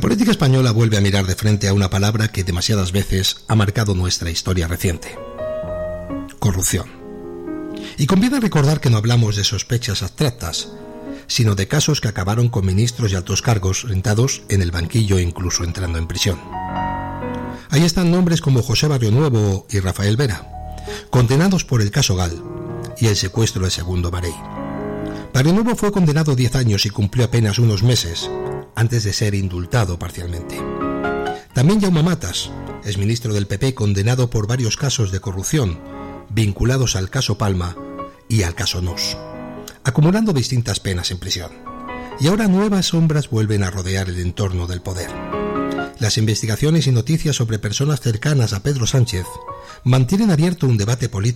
política española vuelve a mirar de frente a una palabra que demasiadas veces ha marcado nuestra historia reciente: corrupción. Y conviene recordar que no hablamos de sospechas abstractas, sino de casos que acabaron con ministros y altos cargos sentados en el banquillo e incluso entrando en prisión. Ahí están nombres como José Barrionuevo y Rafael Vera, condenados por el caso Gal y el secuestro del segundo Marey. Barrionuevo fue condenado 10 años y cumplió apenas unos meses antes de ser indultado parcialmente. También Jaume Matas, exministro del PP, condenado por varios casos de corrupción vinculados al caso Palma y al caso Nos, acumulando distintas penas en prisión. Y ahora nuevas sombras vuelven a rodear el entorno del poder. Las investigaciones y noticias sobre personas cercanas a Pedro Sánchez mantienen abierto un debate político